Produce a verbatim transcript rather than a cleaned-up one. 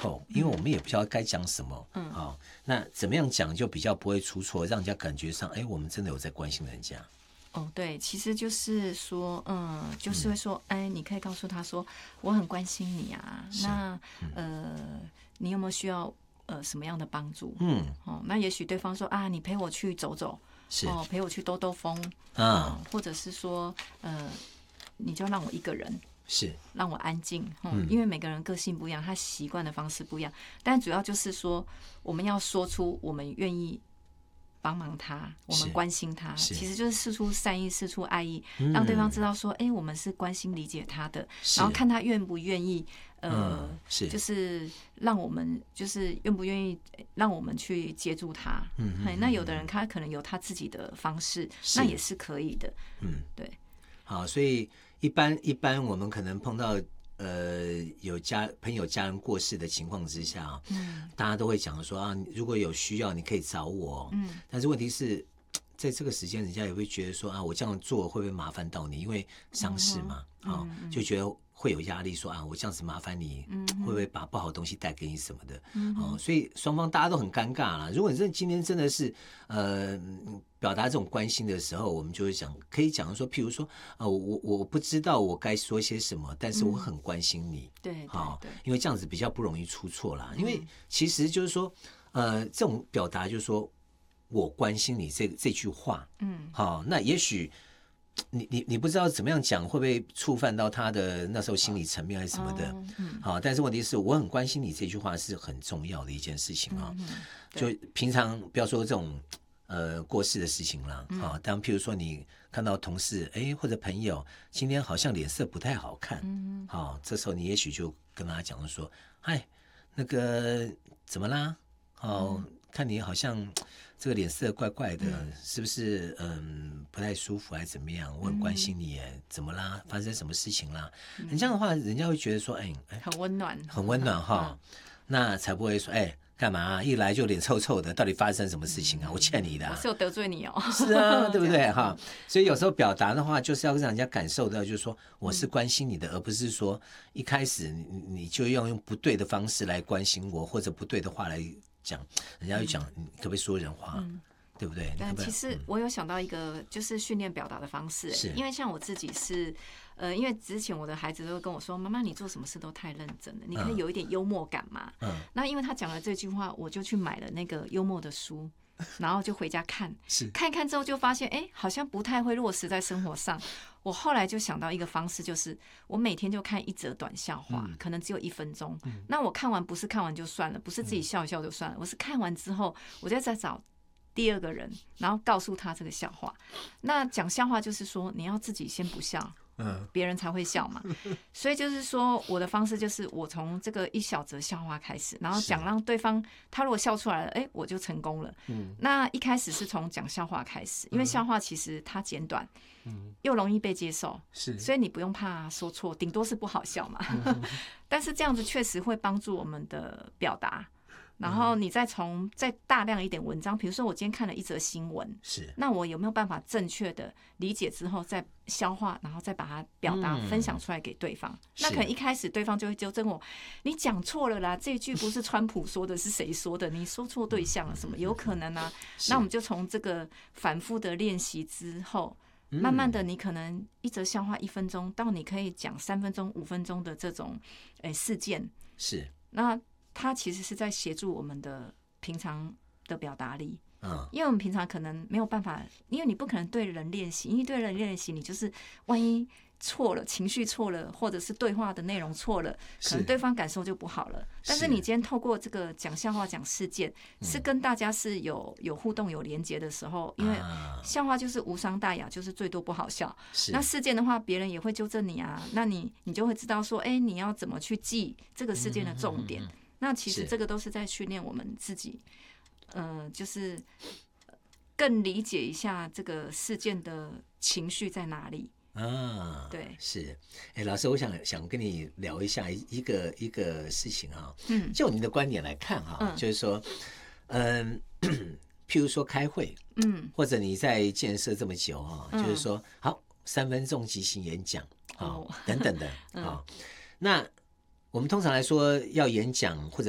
候，因为我们也不知道该讲什么，嗯，好、哦，那怎么样讲就比较不会出错，让人家感觉上，哎，我们真的有在关心人家。 哦，对，其实就是说，嗯，就是会说，嗯、哎，你可以告诉他说，我很关心你啊，那、嗯、呃，你有没有需要呃什么样的帮助？嗯，哦，那也许对方说啊，你陪我去走走，是哦，陪我去兜兜风啊、哦，或者是说，呃，你就让我一个人。是让我安静、嗯，因为每个人个性不一样，他习惯的方式不一样，但主要就是说，我们要说出我们愿意帮忙他，我们关心他，其实就是释出善意，释出爱意，嗯、让对方知道说，哎、欸，我们是关心理解他的，然后看他愿不愿意，呃、嗯，是，就是让我们就是愿不愿意让我们去接住他。嗯，那有的人他可能有他自己的方式，那也是可以的。嗯，对。 好，所以一般一般我们可能碰到呃有家朋友家人过世的情况之下，嗯，大家都会讲说啊，如果有需要你可以找我，嗯，但是问题是在这个时间，人家也会觉得说啊，我这样做会不会麻烦到你？因为丧事嘛，嗯哦、就觉得会有压力，说啊，我这样子麻烦你，嗯、会不会把不好的东西带给你什么的？嗯、哦，所以双方大家都很尴尬啦。如果你真的今天真的是呃。表达这种关心的时候，我们就会讲，可以讲说，譬如说，呃，我我不知道我该说些什么，但是我很关心你， 嗯、对， 好、哦，因为这样子比较不容易出错啦。因为其实就是说，呃，这种表达就是说我关心你这这句话，嗯，好、哦，那也许你你你不知道怎么样讲，会不会触犯到他的那时候心理层面还是什么的，哦、嗯，好、哦，但是问题是我很关心你这句话是很重要的一件事情啊、哦，嗯、就平常不要说这种。呃，过世的事情啦，嗯、啊，当譬如说你看到同事，哎，或者朋友今天好像脸色不太好看，嗯，好、啊，这时候你也许就跟他讲说，嗨，那个怎么啦？哦、嗯，看你好像这个脸色怪怪的，嗯、是不是嗯不太舒服还是怎么样？我很关心你耶，嗯、怎么啦？发生什么事情啦？嗯、你这样的话，人家会觉得说，哎， 很温暖， 很温暖哈，嗯、那才不会说，哎。干嘛、啊？一来就脸臭臭的，到底发生什么事情啊？我欠你的、啊， 我是有得罪你哦。 是啊，对不对哈？所以有时候表达的话，就是要让人家感受到，就是说我是关心你的，嗯、而不是说一开始你你就要用不对的方式来关心我，或者不对的话来讲，人家就讲你可不可以说人话？嗯，对不对？ 但其实我有想到一个，就是训练表达的方式，因为像我自己是。呃，因为之前我的孩子都会跟我说：“妈妈，你做什么事都太认真了，你可以有一点幽默感嘛。嗯”那因为他讲了这句话，我就去买了那个幽默的书，然后就回家看，看一看之后就发现，哎，好像不太会落实在生活上。我后来就想到一个方式，就是我每天就看一则短笑话，嗯、可能只有一分钟。嗯、那我看完不是看完就算了，不是自己笑一笑就算了，我是看完之后，我就再找第二个人，然后告诉他这个笑话。那讲笑话就是说，你要自己先不笑。嗯，别人才会笑嘛，所以就是说，我的方式就是我从这个一小则笑话开始，然后讲让对方他如果笑出来了，哎、欸，我就成功了。嗯，那一开始是从讲笑话开始，因为笑话其实它简短，嗯，又容易被接受，是，所以你不用怕说错，顶多是不好笑嘛。嗯、但是这样子确实会帮助我们的表达。然后你再从再大量一点文章，比如说我今天看了一则新闻，是，那我有没有办法正确的理解之后再消化，然后再把它表达、嗯、分享出来给对方？那可能一开始对方就会纠正我，你讲错了啦，这句不是川普说的，是谁说的？你说错对象了，什么有可能啊？那我们就从这个反复的练习之后。慢慢的，你可能一则笑话一分钟，到你可以讲三分钟、五分钟的这种诶事件，是那。它其实是在协助我们的平常的表达力，嗯，因为我们平常可能没有办法，因为你不可能对人练习，因为对人练习，你就是万一错了，情绪错了，或者是对话的内容错了，可能对方感受就不好了。但是你今天透过这个讲笑话、讲事件，是跟大家是有有互动、有连结的时候，因为笑话就是无伤大雅，就是最多不好笑。那事件的话，别人也会纠正你啊，那你你就会知道说，哎、欸，你要怎么去记这个事件的重点。嗯嗯嗯那其实这个都是在训练我们自己，呃，就是更理解一下这个事件的情绪在哪里啊？对，是。哎，老师，我想想跟你聊一下一个一个事情啊。嗯，就你的观点来看哈、啊，嗯、就是说，嗯、呃，譬如说开会，嗯，或者你在建设这么久啊，嗯、就是说，好，三分钟即兴演讲啊，哦、等等的啊，嗯、那。我们通常来说要演讲或者